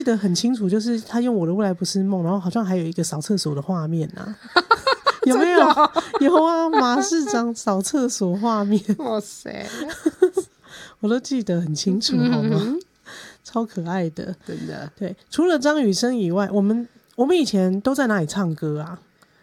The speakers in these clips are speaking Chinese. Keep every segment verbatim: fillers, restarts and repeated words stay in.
记得很清楚，就是他用我的未来不是梦，然后好像还有一个扫厕所的画面啊。有没有？有啊，马市长扫厕所画面。 哇塞， 我都记得很清楚，好吗？嗯、超可爱的， 真的。 对，除了张雨生以外，我们我们以前都在哪里唱歌啊？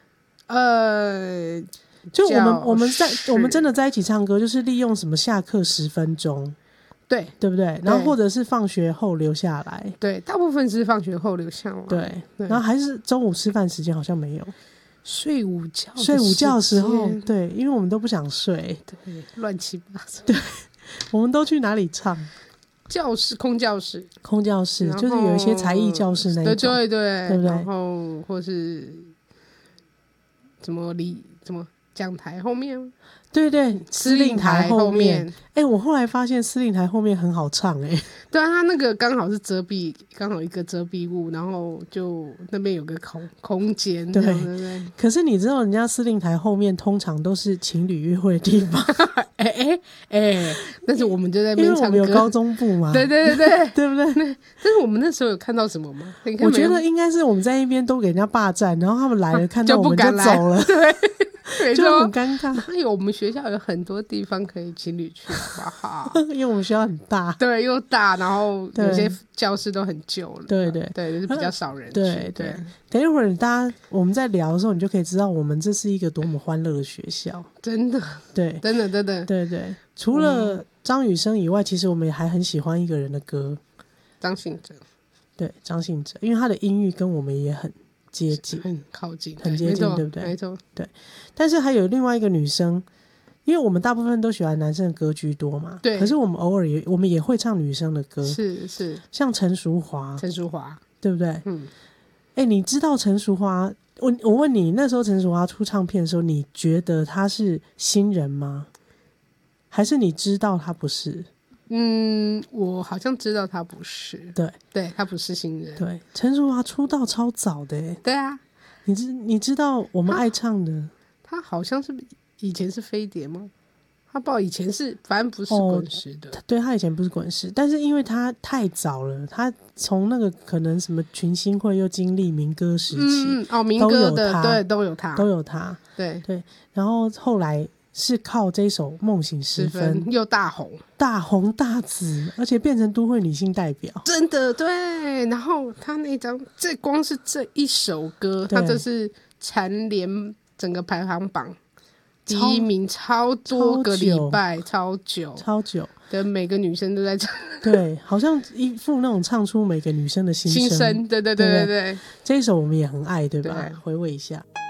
呃， 就我们我们在我们真的在一起唱歌，就是利用什么下课十分钟。 对对不对？然后或者是放学后留下来， 对，大部分是放学后留下来， 对，然后还是中午吃饭时间好像没有， 睡午觉睡午觉的时候，对，因为我们都不想睡， 对，乱七八糟， 对，我们都去哪里唱？ 教室，空教室， 空教室就是有一些才艺教室那一种， 对对对， 对不对？ 然后或是怎么离怎么讲台后面。 对对，司令台后面，哎、欸，我后来发现司令台后面很好唱、欸，哎， 对啊，它那个刚好是遮蔽，刚好一个遮蔽物，然后就那边有个空空间，对对对。 可是你知道，人家司令台后面通常都是情侣约会的地方， 哎哎哎，但是我们就在那边唱歌， 因为我们有高中部嘛， 对对对对， 对不对？ 但是我们那时候有看到什么吗？ 我觉得应该是我们在一边都给人家霸占，然后他们来了看到我们就走了， 对。 就很尴尬。 哎呦，我们学校有很多地方可以情侣去，好不好？ 因为我们学校很大， 对，又大，然后有些教室都很旧了， 对对对，就是比较少人去。 对 对, 对。等一会儿大家我们在聊的时候，你就可以知道我们这是一个多么欢乐的学校， 真的， 对， 真的，真的， 对对。除了张雨生以外，其实我们也还很喜欢一个人的歌， 张信哲。 对，张信哲，因为他的音域跟我们也很接近， 很靠近， 很接近，对不对？ 没错， 对。但是还有另外一个女生，因为我们大部分都喜欢男生的歌居多嘛， 对。 可是我们偶尔也，我们也会唱女生的歌， 是是， 像陈淑华， 陈淑华， 对不对？ 嗯。 哎、欸，你知道陈淑华？我我问你，那时候陈淑华出唱片的时候，你觉得她是新人吗？还是你知道她不是？ 嗯，我好像知道他不是， 对， 对他不是新人， 对，陈淑华出道超早的，哎， 对啊， 你知你知道我们爱唱的， 他好像是以前是飞碟吗？他不知道以前是，反正不是滚石的， 哦、对他以前不是滚石，但是因为他太早了，他从那个可能什么群星会又经历民歌时期， 嗯哦，民歌的对都有他， 都有他， 对对， 然后后来。是靠这首《梦醒时分》 又大红大红大紫，而且变成都会女性代表， 真的对。然后他那张，这光是这一首歌，他这是蝉联整个排行榜第一名，超多个礼拜，超久， 超久。 对，每个女生都在唱， 对，好像一副那种唱出每个女生的心声。 心声，对对对对对。 这一首我们也很爱，对吧？对，回味一下。